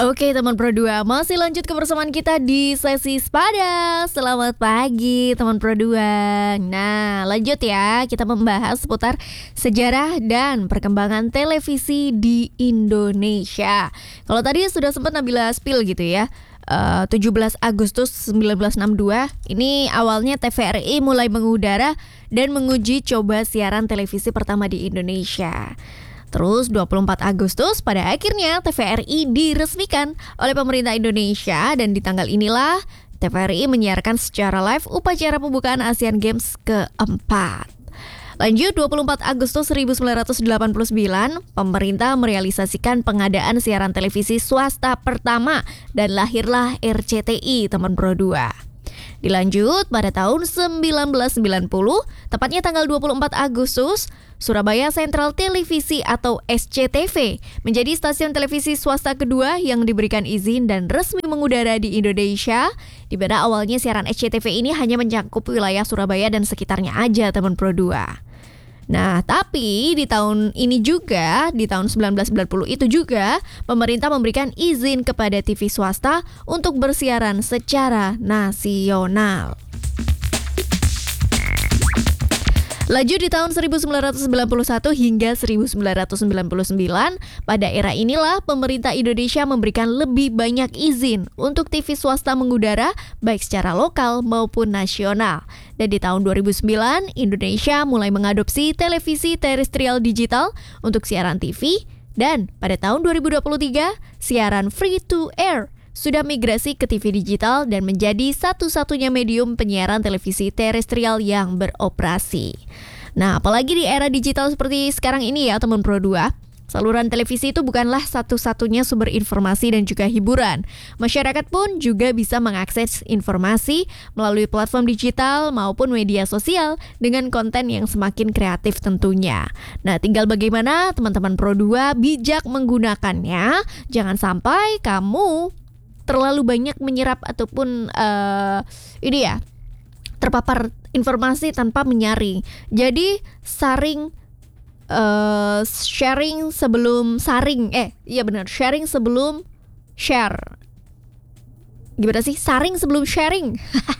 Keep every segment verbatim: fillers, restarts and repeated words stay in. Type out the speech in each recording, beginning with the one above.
Oke teman Pro dua, masih lanjut kebersamaan kita di sesi Sepada. Selamat pagi teman Pro dua. Nah lanjut ya, kita membahas seputar sejarah dan perkembangan televisi di Indonesia. Kalau tadi sudah sempat Nabila spill gitu ya, uh, tujuh belas Agustus seribu sembilan ratus enam puluh dua, ini awalnya T V R I mulai mengudara dan menguji coba siaran televisi pertama di Indonesia. Terus dua puluh empat Agustus pada akhirnya T V R I diresmikan oleh pemerintah Indonesia, dan di tanggal inilah T V R I menyiarkan secara live upacara pembukaan Asian Games keempat. Lanjut, dua puluh empat Agustus seribu sembilan ratus delapan puluh sembilan, pemerintah merealisasikan pengadaan siaran televisi swasta pertama dan lahirlah R C T I teman Pro dua. Dilanjut pada tahun seribu sembilan ratus sembilan puluh, tepatnya tanggal dua puluh empat Agustus, Surabaya Central Televisi atau S C T V menjadi stasiun televisi swasta kedua yang diberikan izin dan resmi mengudara di Indonesia, di mana awalnya siaran S C T V ini hanya mencakup wilayah Surabaya dan sekitarnya aja teman Pro dua. Nah, tapi di tahun ini juga, di tahun seribu sembilan ratus sembilan puluh itu juga, pemerintah memberikan izin kepada T V swasta untuk bersiaran secara nasional. Lanjut di tahun seribu sembilan ratus sembilan puluh satu hingga seribu sembilan ratus sembilan puluh sembilan, pada era inilah pemerintah Indonesia memberikan lebih banyak izin untuk T V swasta mengudara baik secara lokal maupun nasional. Dan di tahun dua ribu sembilan, Indonesia mulai mengadopsi televisi terestrial digital untuk siaran T V, dan pada tahun dua ribu dua puluh tiga, siaran free to air sudah migrasi ke T V digital dan menjadi satu-satunya medium penyiaran televisi terestrial yang beroperasi. Nah, apalagi di era digital seperti sekarang ini ya teman Pro dua, saluran televisi itu bukanlah satu-satunya sumber informasi dan juga hiburan. Masyarakat pun juga bisa mengakses informasi melalui platform digital maupun media sosial dengan konten yang semakin kreatif tentunya. Nah, tinggal bagaimana teman-teman Pro dua bijak menggunakannya. Jangan sampai kamu terlalu banyak menyerap ataupun uh, ini ya, terpapar informasi tanpa menyaring. Jadi saring uh, sharing sebelum saring. Eh, iya benar, sharing sebelum share. Gimana sih? Saring sebelum sharing.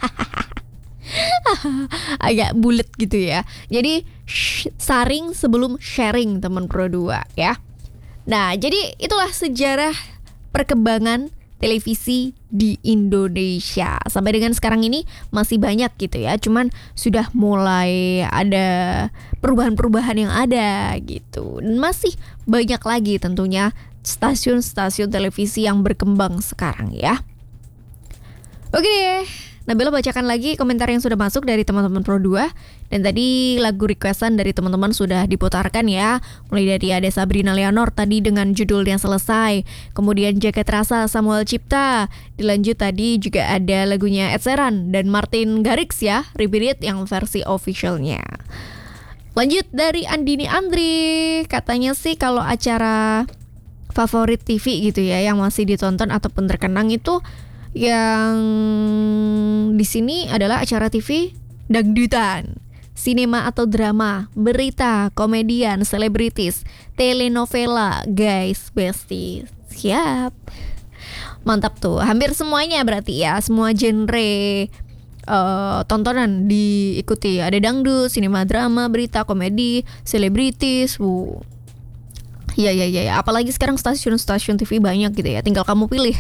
Agak bulet gitu ya. Jadi sh- saring sebelum sharing teman Pro dua ya. Nah, jadi itulah sejarah perkembangan televisi di Indonesia. Sampai dengan sekarang ini masih banyak gitu ya, cuman sudah mulai ada perubahan-perubahan yang ada gitu. Dan masih banyak lagi tentunya stasiun-stasiun televisi yang berkembang sekarang ya. Oke deh, Nabila bacakan lagi komentar yang sudah masuk dari teman-teman Pro dua. Dan tadi lagu requestan dari teman-teman sudah diputarkan ya. Mulai dari ada Sabrina Leonor tadi dengan judulnya Selesai. Kemudian Jagat Rasa Samuel Cipta. Dilanjut tadi juga ada lagunya Ed Sheeran dan Martin Garrix ya, Repeat yang versi officialnya. Lanjut dari Andini Andri. Katanya sih kalau acara favorit T V gitu ya yang masih ditonton ataupun terkenang itu yang di sini adalah acara T V dangdutan, sinema atau drama, berita, komedian, selebritis, telenovela, guys, besties. Siap. Mantap tuh. Hampir semuanya berarti ya, semua genre uh, tontonan diikuti. Ada dangdut, sinema, drama, berita, komedi, selebritis. Wuh. Ya ya ya, ya. Apalagi sekarang stasiun-stasiun T V banyak gitu ya. Tinggal kamu pilih.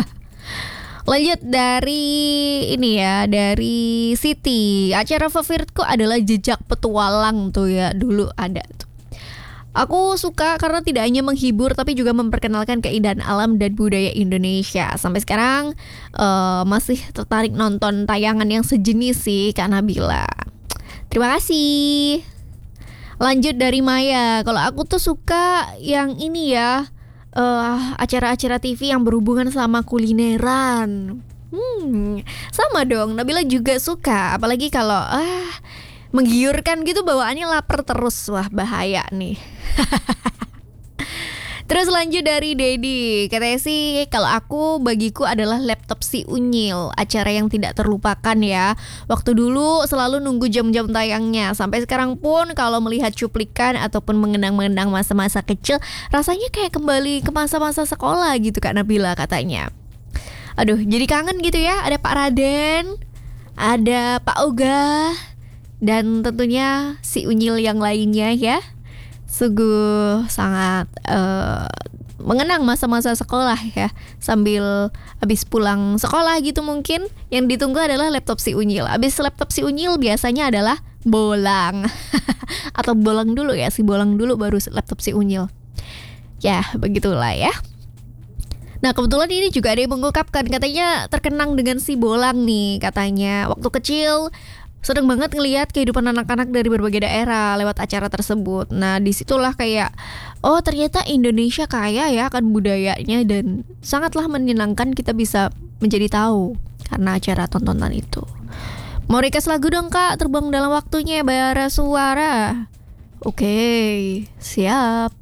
Lanjut dari ini ya, dari Siti. Acara favoritku adalah Jejak Petualang tuh ya, dulu ada tuh. Aku suka karena tidak hanya menghibur tapi juga memperkenalkan keindahan alam dan budaya Indonesia. Sampai sekarang uh, masih tertarik nonton tayangan yang sejenis sih Kak Nabila. Terima kasih. Lanjut dari Maya. Kalau aku tuh suka yang ini ya, Uh, acara-acara T V yang berhubungan sama kulineran. Hmm, sama dong, Nabila juga suka. Apalagi kalau ah menggiurkan gitu, bawaannya lapar terus. Wah, bahaya nih. Terus lanjut dari Dedi, katanya sih kalau aku bagiku adalah laptop si Unyil, acara yang tidak terlupakan ya. Waktu dulu selalu nunggu jam-jam tayangnya. Sampai sekarang pun kalau melihat cuplikan ataupun mengenang-mengenang masa-masa kecil, rasanya kayak kembali ke masa-masa sekolah gitu Kak Nabila katanya. Aduh, jadi kangen gitu ya. Ada Pak Raden, ada Pak Oga, dan tentunya si Unyil yang lainnya ya. Sungguh sangat uh, mengenang masa-masa sekolah ya. Sambil habis pulang sekolah gitu mungkin yang ditunggu adalah laptop si Unyil. Habis laptop si Unyil biasanya adalah bolang. Atau bolang dulu ya, si bolang dulu baru laptop si Unyil. Ya begitulah ya. Nah kebetulan ini juga ada yang mengungkapkan, katanya terkenang dengan si bolang nih. Katanya waktu kecil seneng banget ngelihat kehidupan anak-anak dari berbagai daerah lewat acara tersebut. Nah disitulah kayak, oh ternyata Indonesia kaya ya akan budayanya, dan sangatlah menyenangkan kita bisa menjadi tahu karena acara tontonan itu. Mau request lagu dong Kak, terbang dalam waktunya bara suara. Oke, siap.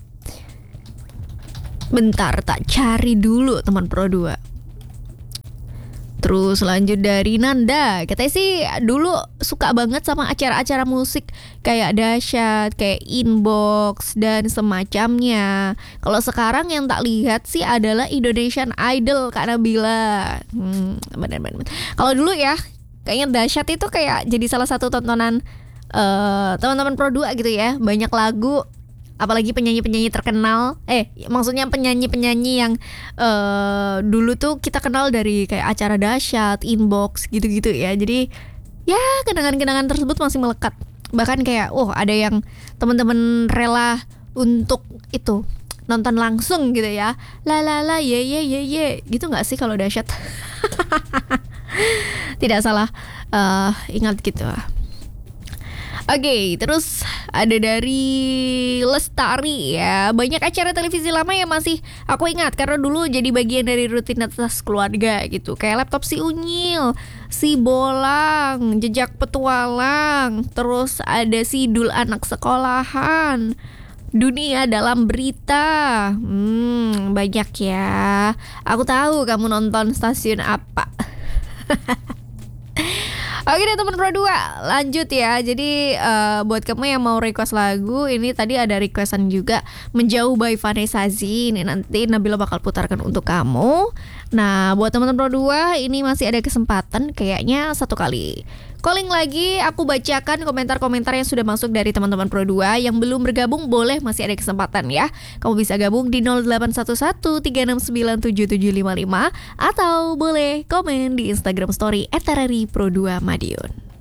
Bentar tak cari dulu teman Pro dua. Terus lanjut dari Nanda, katanya sih dulu suka banget sama acara-acara musik kayak Dahsyat, kayak Inbox dan semacamnya. Kalau sekarang yang tak lihat sih adalah Indonesian Idol Kak Nabila. Hmm, benar-benar. Kalau dulu ya, kayaknya Dahsyat itu kayak jadi salah satu tontonan uh, teman-teman Pro dua gitu ya. Banyak lagu, apalagi penyanyi-penyanyi terkenal, eh maksudnya penyanyi-penyanyi yang uh, dulu tuh kita kenal dari kayak acara Dahsyat, Inbox gitu-gitu ya. Jadi ya kenangan-kenangan tersebut masih melekat. Bahkan kayak, oh ada yang teman-teman rela untuk itu nonton langsung gitu ya. La la la ye ye ye ye gitu nggak sih kalau Dahsyat? Tidak salah uh, ingat gitu. Oke, okay, terus ada dari Lestari ya. Banyak acara televisi lama yang masih aku ingat karena dulu jadi bagian dari rutinitas keluarga gitu. Kayak laptop si Unyil, si Bolang, Jejak Petualang, terus ada si Dul Anak Sekolahan, Dunia Dalam Berita. Hmm, banyak ya. Aku tahu kamu nonton stasiun apa. Oke deh teman Pro dua, lanjut ya. Jadi uh, buat kamu yang mau request lagu, ini tadi ada requestan juga Menjauh by Vanessa Z. Ini nanti Nabila bakal putarkan untuk kamu. Nah buat teman-teman Pro dua, ini masih ada kesempatan kayaknya satu kali calling lagi. Aku bacakan komentar-komentar yang sudah masuk dari teman-teman Pro dua. Yang belum bergabung boleh, masih ada kesempatan ya. Kamu bisa gabung di nol delapan satu satu tiga enam sembilan tujuh tujuh lima lima, atau boleh komen di Instagram Story et r r i pro dua Madiun.